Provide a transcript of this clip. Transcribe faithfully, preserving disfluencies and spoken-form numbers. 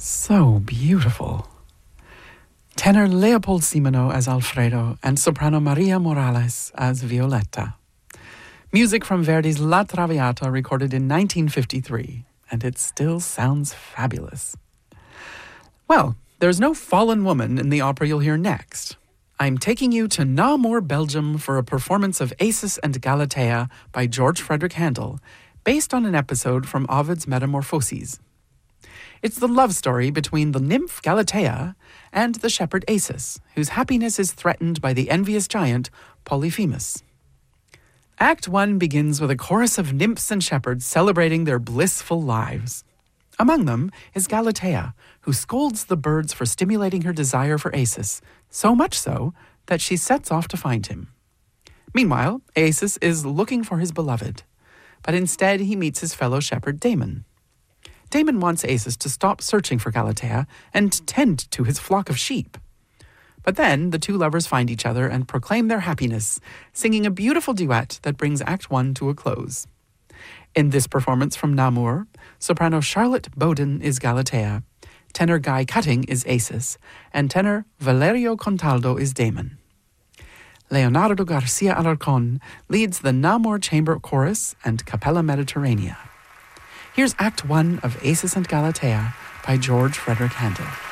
So beautiful. Tenor Leopold Simono as Alfredo and soprano Maria Morales as Violetta. Music from Verdi's La Traviata, recorded in nineteen fifty-three, and it still sounds fabulous. Well, there's no fallen woman in the opera you'll hear next. I'm taking you to Namur, Belgium for a performance of Acis and Galatea by George Frederick Handel, based on an episode from Ovid's Metamorphoses. It's the love story between the nymph Galatea and the shepherd Acis, whose happiness is threatened by the envious giant Polyphemus. Act one begins with a chorus of nymphs and shepherds celebrating their blissful lives. Among them is Galatea, who scolds the birds for stimulating her desire for Acis, so much so that she sets off to find him. Meanwhile, Acis is looking for his beloved, but instead he meets his fellow shepherd Damon. Damon wants Acis to stop searching for Galatea and tend to his flock of sheep. But then the two lovers find each other and proclaim their happiness, singing a beautiful duet that brings Act One to a close. In this performance from Namur, soprano Charlotte Bowden is Galatea, tenor Guy Cutting is Acis, and tenor Valerio Contaldo is Damon. Leonardo Garcia Alarcón leads the Namur Chamber Chorus and Capella Mediterranea. Here's Act One of Acis and Galatea by George Frederick Handel.